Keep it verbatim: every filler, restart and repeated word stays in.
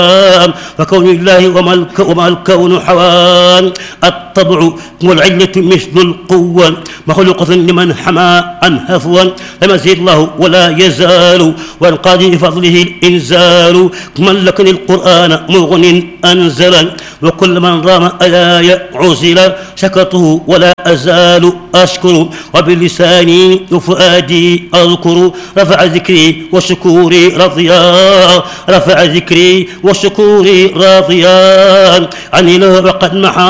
فكون الله وما الكون حوان. الطبع والعلة مثل القوة مخلوقة لمن حمى عن هفوا لم يزل الله ولا يزال وينقضي بفضله الإنزال. من لكن القرآن مغن أنزلا وكل من رام آية عزلا شكرته ولا أزال أشكر وبلساني وفؤادي أذكر رفع ذكري وشكوري رضيان رفع ذكري وشكوري راضيان عن الله وقد محى